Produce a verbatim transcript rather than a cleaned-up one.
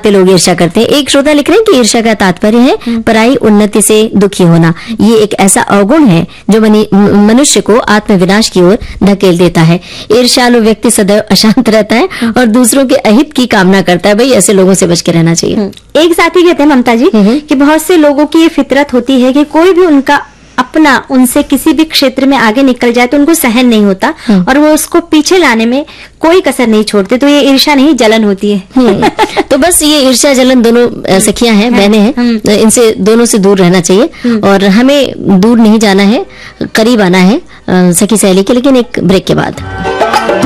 बातें लोग ईर्ष्या करते हैं। एक श्रोता लिख रहे हैं कि ईर्ष्या का तात्पर्य है पराई उन्नति से दुखी होना। ये एक ऐसा अवगुण है जो मनुष्य को आत्मविनाश की ओर धकेल देता है। ईर्ष्यालु व्यक्ति सदैव अशांत रहता है और दूसरों के अहित की कामना करता है। भाई ऐसे लोगों से बच के रहना चाहिए। एक साथी कहते हैं ममता जी कि बहुत से लोगों की ये फितरत होती है कि कोई भी उनका अपना उनसे किसी भी क्षेत्र में आगे निकल जाए तो उनको सहन नहीं होता और वो उसको पीछे लाने में कोई कसर नहीं छोड़ते। तो ये ईर्ष्या नहीं जलन होती है। तो बस ये ईर्ष्या जलन दोनों सखियां हैं, बहनें हैं, इनसे दोनों से दूर रहना चाहिए और हमें दूर नहीं जाना है, करीब आना है सखी सहेली के। लेकिन एक ब्रेक के बाद